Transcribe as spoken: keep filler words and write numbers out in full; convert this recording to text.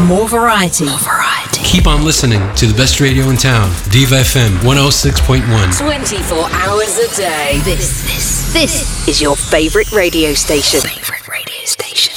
More variety. More variety. Keep on listening to the best radio in town, Diva F M one oh six point one. twenty-four hours a day. This, this, this is your favorite radio station. Favorite radio station.